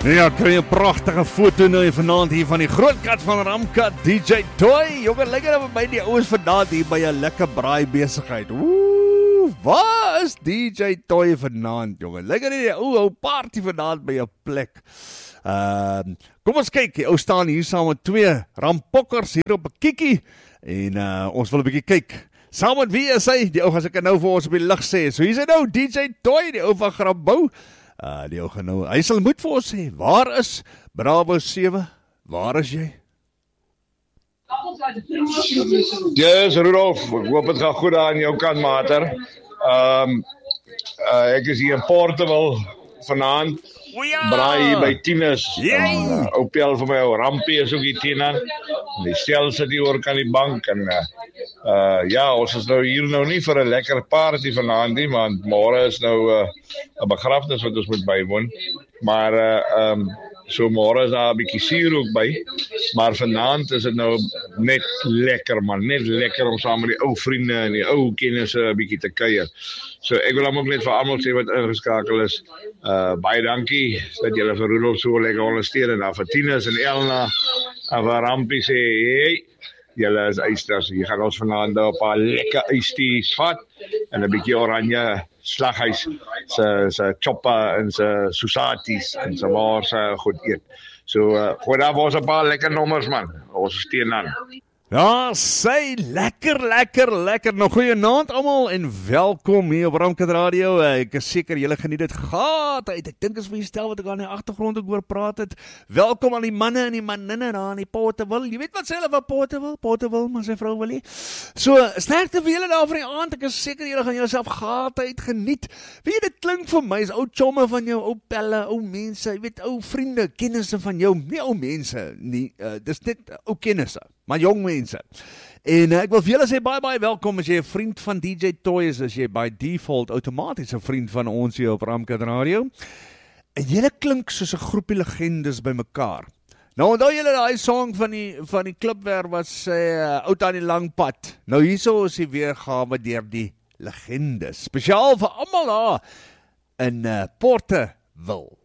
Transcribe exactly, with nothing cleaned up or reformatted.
Ja, kry 'n pragtige foto nou vanaand hier van die groot kat van Ramkat, D J Toy. Jongen, lekker op by die ouens vanaand hier by 'n lekker braai besigheid. Ooh, waar is D J Toy vanaand, jongen? Lekker die ou ou party vanaand by 'n plek. Ehm, uh, kom ons kyk. Ou staan hier saam met twee rampokkers hier op 'n kikkie en uh, ons wil 'n bietjie kyk. Saam met wie is hy? Die ou gaan seker nou vir ons op die lig sê. So hier's hy nou, D J Toy, die ou van Grabouw. Uh, die ou gaan nou, hy sal moet vir ons sê, waar is Bravo sewe? Waar is jy? Yes, Rudolf, ek hoop het gaan goed aan jou kant, mater. Um, uh, ek is hier in Portable vanaand. Ja. Braai hier by Tinus. Yay. Uh, ou Piel vir my, ou Rampie is ook hier teenoor. Die stel sit hier oor kan die bank. En uh, uh, ja, ons is nou hier nou nie vir 'n lekker party vanaand nie, want môre is nou 'n uh, begrafnis wat ons moet bywoon. Maar uh, um, so môre is daar 'n bietjie suur ook by. Maar vanaand is dit nou net lekker, man. Net lekker om saam met die ou vriende en die ou kennisse 'n bietjie te kuier. So ek wil ook net vir almal sê wat ingeskakel is. Uh, baie dankie dat julle vir Rudolf so lekker ondersteun en dan vir Tinus en Elna en vir Rampie sê, hey, julle is eisters. Hier gaan ons vanaand op 'n lekker ijstees vat en 'n bietjie oranje slaghuis se se choppa en se susaties en se maar se goed eet. So uh, gooi daar vir ons 'n paar lekker nommers, man. Ons steun aan. Ja, sê lekker, lekker, lekker. Nou goeie naand almal en welkom hier op Ramkat Radio. Ek is seker julle geniet dit gaat uit. Ek dink as vir stel wat ek aan die agtergrond ook oor praat het. Welkom aan die manne en die maninne daar in die Portable. Jy weet wat sê hulle van Portable? Portable, maar sy vrou wil nie. So, sterkte vir julle daar vir die aand. Ek is seker julle gaan jouself gaat uit geniet. Weet jy, dit klink vir my is ou chomme van jou, ou pelle, ou mense, jy weet, ou vriende, kennisse van jou. Nie ou mense nie, uh, dis net ou kennisse. Maar jong mense. En uh, ek wil vir julle sê baie baie welkom as jy 'n vriend van D J Toy is, as jy by default outomaties 'n vriend van ons hier op Ramkat Radio. En julle klink soos 'n groepie legendes bymekaar. Nou onthou julle daai song van die van die klipwer wat sê uh, Oud aan die lang pad. Nou hierso is die weergawe deur die legendes. Spesiaal vir almal daar in uh, Porteville.